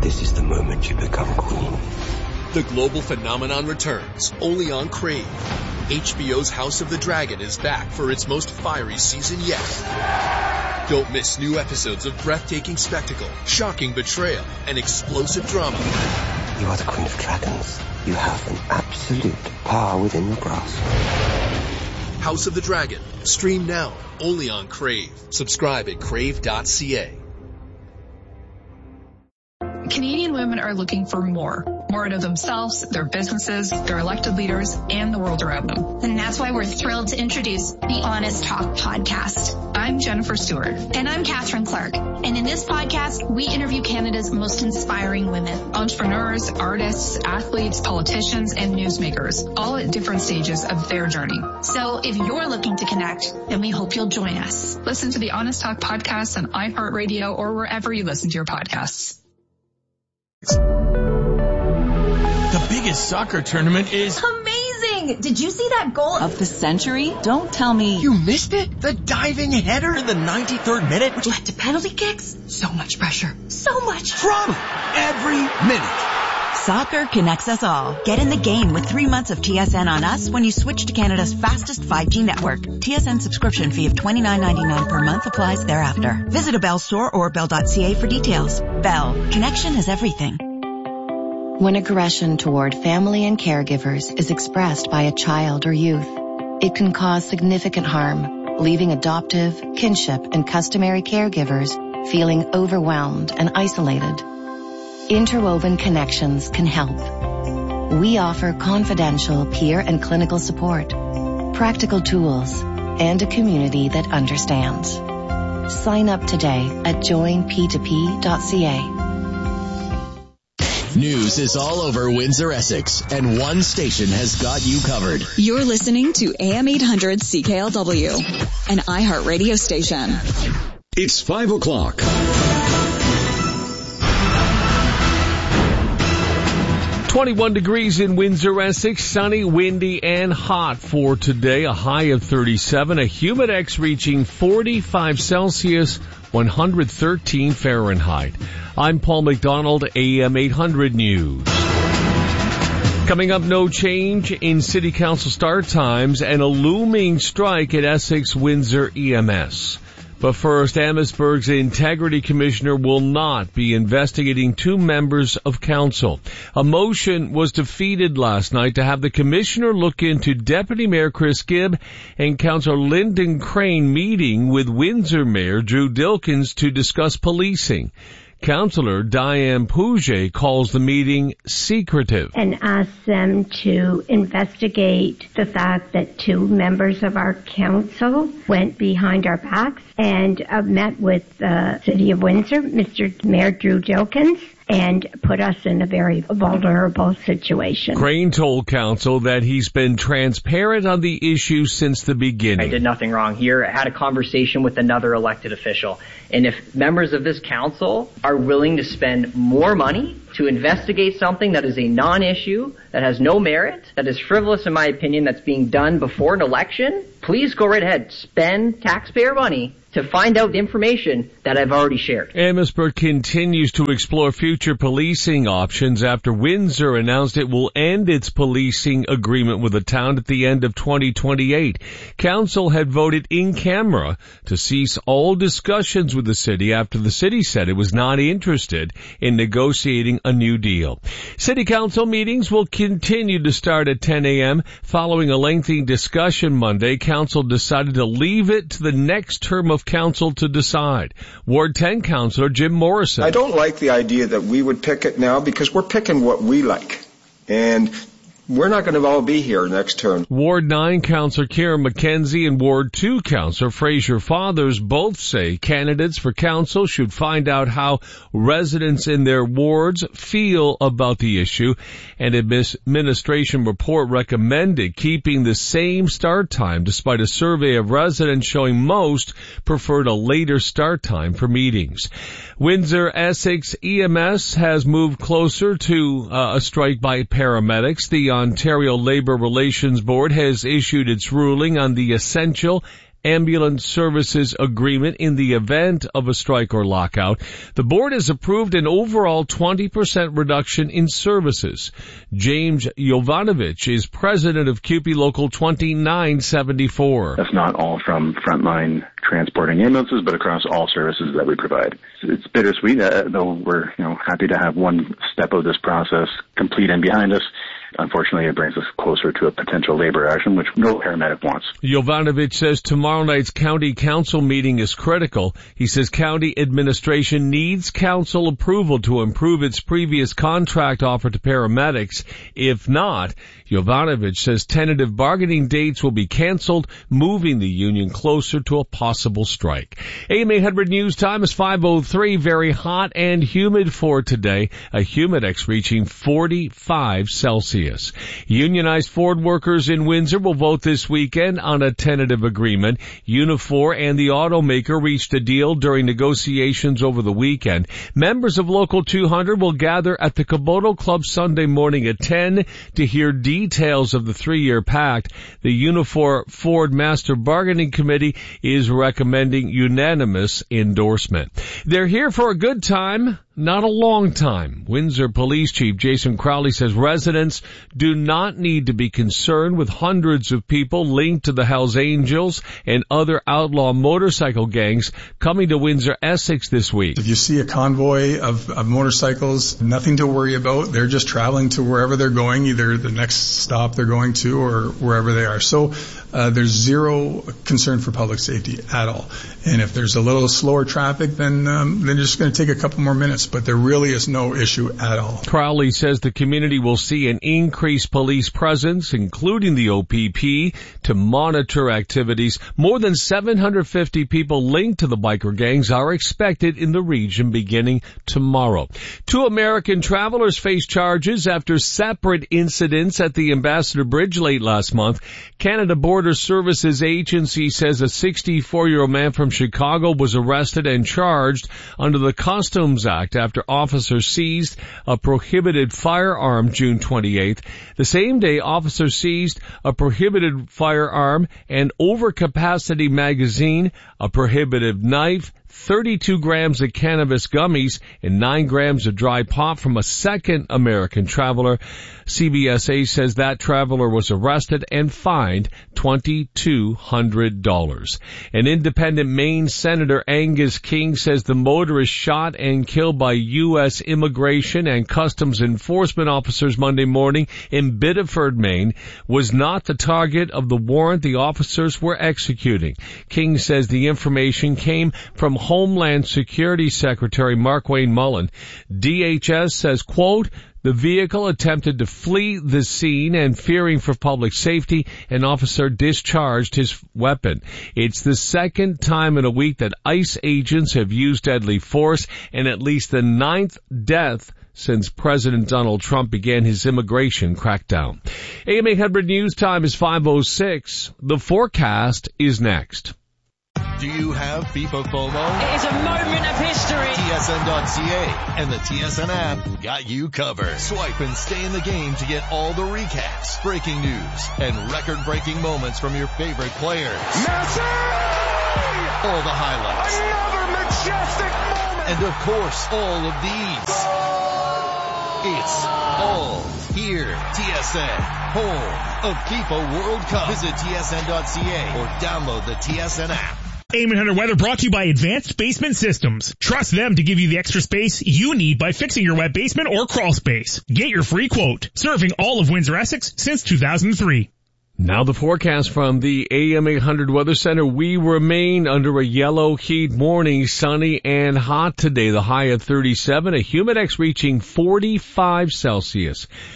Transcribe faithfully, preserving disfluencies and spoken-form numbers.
This is the moment you become queen. The global phenomenon returns, only on Crave. H B O's House of the Dragon is back for its most fiery season yet. Don't miss new episodes of breathtaking spectacle, shocking betrayal, and explosive drama. You are the Queen of Dragons. You have an absolute power within your grasp. House of the Dragon. Stream now, only on Crave. Subscribe at crave dot c a. Canadian women are looking for more. More out of themselves, their businesses, their elected leaders, and the world around them. And that's why we're thrilled to introduce the Honest Talk podcast. I'm Jennifer Stewart. And I'm Catherine Clark. And in this podcast, we interview Canada's most inspiring women. Entrepreneurs, artists, athletes, politicians, and newsmakers, all at different stages of their journey. So if you're looking to connect, then we hope you'll join us. Listen to the Honest Talk podcast on iHeartRadio or wherever you listen to your podcasts. The biggest soccer tournament is amazing! Did you see that goal of the century? Don't tell me you missed it. The diving header in the ninety-third minute, which led to penalty kicks. So much pressure. So much drama every minute. Soccer connects us all. Get in the game with three months of T S N on us when you switch to Canada's fastest five G network. T S N subscription fee of twenty-nine ninety-nine per month applies thereafter. Visit a Bell store or bell dot c a for details. Bell. Connection is everything. When aggression toward family and caregivers is expressed by a child or youth, it can cause significant harm, leaving adoptive, kinship, and customary caregivers feeling overwhelmed and isolated. Interwoven Connections can help. We offer confidential peer and clinical support, practical tools, and a community that understands. Sign up today at join p two p dot c a. News is all over Windsor, Essex, and one station has got you covered. You're listening to A M eight hundred C K L W, an iHeart radio station. It's five o'clock. twenty-one degrees in Windsor, Essex, sunny, windy, and hot for today. A high of thirty-seven, a humidex reaching forty-five Celsius, one hundred thirteen Fahrenheit. I'm Paul McDonald, A M eight hundred News. Coming up, no change in City Council start times and a looming strike at Essex Windsor E M S. But first, Amherstburg's Integrity Commissioner will not be investigating two members of council. A motion was defeated last night to have the commissioner look into Deputy Mayor Chris Gibb and Councillor Lyndon Crane meeting with Windsor Mayor Drew Dilkens to discuss policing. Councillor Diane Pouget calls the meeting secretive. And asks them to investigate the fact that two members of our council went behind our backs and uh, met with the City of Windsor, Mister Mayor Drew Dilkens, and put us in a very vulnerable situation. Crane told council that he's been transparent on the issue since the beginning. I did nothing wrong here. I had a conversation with another elected official. And if members of this council are willing to spend more money to investigate something that is a non-issue, that has no merit, that is frivolous in my opinion, that's being done before an election, please go right ahead. Spend taxpayer money to find out the information that I've already shared. Amherstburg continues to explore future policing options after Windsor announced it will end its policing agreement with the town at the end of twenty twenty-eight. Council had voted in camera to cease all discussions with the city after the city said it was not interested in negotiating a new deal. City Council meetings will continue to start at ten a.m. Following a lengthy discussion Monday, Council decided to leave it to the next term of Council to decide. Ward ten Councillor Jim Morrison. I don't like the idea that we would pick it now because we're picking what we like. And we're not going to all be here next term. Ward nine Councillor Kieran McKenzie and Ward two Councillor Fraser Fathers both say candidates for council should find out how residents in their wards feel about the issue. An administration report recommended keeping the same start time despite a survey of residents showing most preferred a later start time for meetings. Windsor Essex E M S has moved closer to uh, a strike by paramedics. The Ontario Labour Relations Board has issued its ruling on the essential ambulance services agreement in the event of a strike or lockout. The board has approved an overall twenty percent reduction in services. James Jovanovic is president of C U P E Local twenty-nine seventy-four. That's not all from frontline transporting ambulances, but across all services that we provide. It's bittersweet, uh, though we're you know happy to have one step of this process complete and behind us. Unfortunately, it brings us closer to a potential labor action, which no paramedic wants. Jovanovic says tomorrow night's county council meeting is critical. He says county administration needs council approval to improve its previous contract offer to paramedics. If not, Jovanovic says tentative bargaining dates will be canceled, moving the union closer to a possible strike. A M eight hundred News Time is five oh three. Very hot and humid for today. A humidex reaching forty-five Celsius. Unionized Ford workers in Windsor will vote this weekend on a tentative agreement. Unifor and the automaker reached a deal during negotiations over the weekend. Members of Local two hundred will gather at the Caboto Club Sunday morning at ten to hear details of the three-year pact. The Unifor Ford Master Bargaining Committee is recommending unanimous endorsement. They're here for a good time, not a long time. Windsor Police Chief Jason Crowley says residents do not need to be concerned with hundreds of people linked to the Hells Angels and other outlaw motorcycle gangs coming to Windsor Essex this week. If you see a convoy of, of motorcycles, nothing to worry about. They're just traveling to wherever they're going, either the next stop they're going to or wherever they are. So uh, there's zero concern for public safety at all. And if there's a little slower traffic, then um, then it's just going to take a couple more minutes. But there really is no issue at all. Crowley says the community will see an increased police presence, including the O P P, to monitor activities. More than seven hundred fifty people linked to the biker gangs are expected in the region beginning tomorrow. Two American travelers face charges after separate incidents at the Ambassador Bridge late last month. Canada Border Services Agency says a sixty-four-year-old man from Chicago was arrested and charged under the Customs Act after officers seized a prohibited firearm June twenty-eighth. The same day, officers seized a prohibited firearm, an overcapacity magazine, a prohibited knife, thirty-two grams of cannabis gummies, and nine grams of dry pot from a second American traveler. C B S A says that traveler was arrested and fined twenty-two hundred dollars. An independent Maine Senator Angus King says the motorist shot and killed by U S Immigration and Customs Enforcement officers Monday morning in Biddeford, Maine, was not the target of the warrant the officers were executing. King says the information came from Homeland Security Secretary Markwayne Mullen. D H S says, quote, the vehicle attempted to flee the scene and fearing for public safety, an officer discharged his weapon. It's the second time in a week that ICE agents have used deadly force and at least the ninth death since President Donald Trump began his immigration crackdown. A M eight hundred News Time is five oh six. The forecast is next. Do you have FIFA FOMO? It is a moment of history. T S N dot C A and the T S N app got you covered. Swipe and stay in the game to get all the recaps, breaking news, and record-breaking moments from your favorite players. Messi! All the highlights. Another majestic moment! And of course, all of these. Oh! It's all here. T S N, home of FIFA World Cup. Visit T S N dot C A or download the T S N app. A M eight hundred Weather brought to you by Advanced Basement Systems. Trust them to give you the extra space you need by fixing your wet basement or crawl space. Get your free quote. Serving all of Windsor, Essex since two thousand three. Now the forecast from the A M eight hundred Weather Center. We remain under a yellow heat morning, sunny and hot today. The high of thirty-seven, a humidex reaching forty-five Celsius.